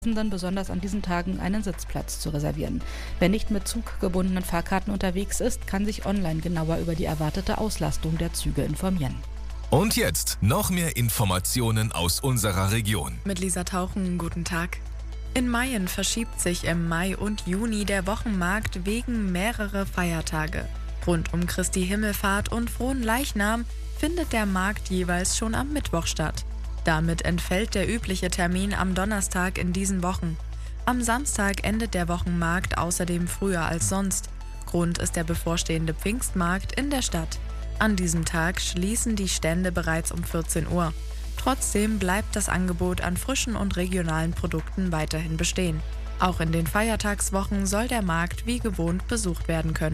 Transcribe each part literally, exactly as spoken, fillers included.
dann besonders an diesen Tagen einen Sitzplatz zu reservieren. Wer nicht mit zuggebundenen Fahrkarten unterwegs ist, kann sich online genauer über die erwartete Auslastung der Züge informieren. Und jetzt noch mehr Informationen aus unserer Region. Mit Lisa Tauchen, guten Tag. In Mayen verschiebt sich im Mai und Juni der Wochenmarkt wegen mehrerer Feiertage. Rund um Christi Himmelfahrt und Frohen Leichnam findet der Markt jeweils schon am Mittwoch statt. Damit entfällt der übliche Termin am Donnerstag in diesen Wochen. Am Samstag endet der Wochenmarkt außerdem früher als sonst. Grund ist der bevorstehende Pfingstmarkt in der Stadt. An diesem Tag schließen die Stände bereits um vierzehn Uhr. Trotzdem bleibt das Angebot an frischen und regionalen Produkten weiterhin bestehen. Auch in den Feiertagswochen soll der Markt wie gewohnt besucht werden können.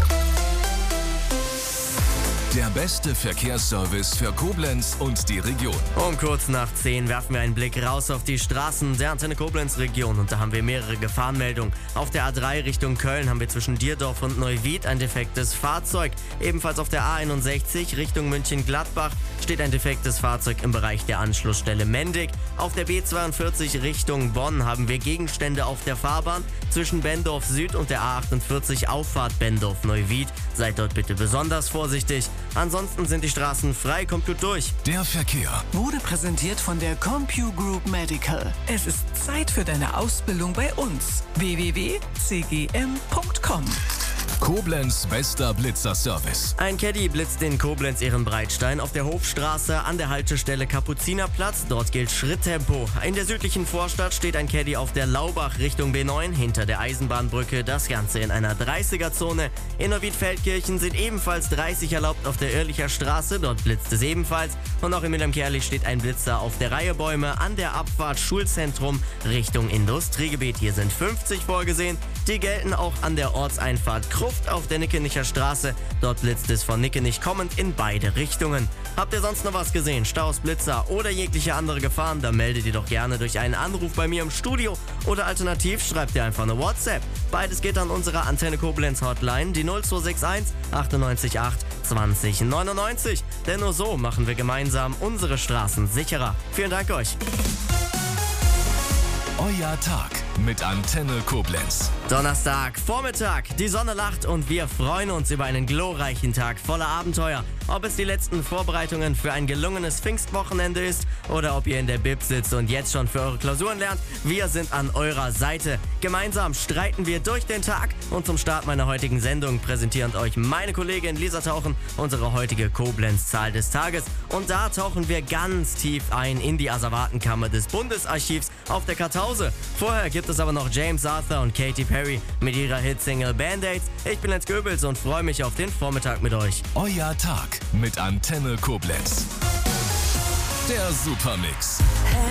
Der beste Verkehrsservice für Koblenz und die Region. Um kurz nach zehn werfen wir einen Blick raus auf die Straßen der Antenne Koblenz Region und da haben wir mehrere Gefahrenmeldungen. Auf der A drei Richtung Köln haben wir zwischen Dierdorf und Neuwied ein defektes Fahrzeug. Ebenfalls auf der A einundsechzig Richtung München-Gladbach steht ein defektes Fahrzeug im Bereich der Anschlussstelle Mendig. Auf der B zweiundvierzig Richtung Bonn haben wir Gegenstände auf der Fahrbahn zwischen Bendorf Süd und der A achtundvierzig Auffahrt Bendorf-Neuwied. Seid dort bitte besonders vorsichtig. Ansonsten sind die Straßen frei, kommt gut durch. Der Verkehr wurde präsentiert von der Compu Group Medical. Es ist Zeit für deine Ausbildung bei uns. w w w punkt c g m punkt com. Koblenz bester Blitzer-Service. Ein Caddy blitzt in Koblenz-Ehrenbreitstein auf der Hofstraße an der Haltestelle Kapuzinerplatz. Dort gilt Schritttempo. In der südlichen Vorstadt steht ein Caddy auf der Laubach Richtung B neun hinter der Eisenbahnbrücke. Das Ganze in einer dreißiger-Zone. In Neuwied-Feldkirchen sind ebenfalls dreißig erlaubt auf der Oerlicher Straße. Dort blitzt es ebenfalls. Und auch in Wilhelmkerlich steht ein Blitzer auf der Reihe Bäume an der Abfahrt Schulzentrum Richtung Industriegebiet. Hier sind fünfzig vorgesehen. Die gelten auch an der Ortseinfahrt Kruft auf der Nickenicher Straße. Dort blitzt es von Nickenich kommend in beide Richtungen. Habt ihr sonst noch was gesehen? Staus, Blitzer oder jegliche andere Gefahren? Dann meldet ihr doch gerne durch einen Anruf bei mir im Studio oder alternativ schreibt ihr einfach eine WhatsApp. Beides geht an unsere Antenne Koblenz Hotline, die null zwei sechs eins achtundneunzig acht zwanzig neunundneunzig. Denn nur so machen wir gemeinsam unsere Straßen sicherer. Vielen Dank euch. Euer Tag mit Antenne Koblenz. Donnerstag, Vormittag, die Sonne lacht und wir freuen uns über einen glorreichen Tag voller Abenteuer. Ob es die letzten Vorbereitungen für ein gelungenes Pfingstwochenende ist oder ob ihr in der Bib sitzt und jetzt schon für eure Klausuren lernt, wir sind an eurer Seite. Gemeinsam streiten wir durch den Tag und zum Start meiner heutigen Sendung präsentieren euch meine Kollegin Lisa Tauchen unsere heutige Koblenz-Zahl des Tages. Und da tauchen wir ganz tief ein in die Asservatenkammer des Bundesarchivs auf der Kartause. Vorher gibt es aber noch James Arthur und Katy Perry mit ihrer Hitsingle Band-Aids. Ich bin Lenz Goebels und freue mich auf den Vormittag mit euch. Euer Tag mit Antenne Koblenz. Der Supermix.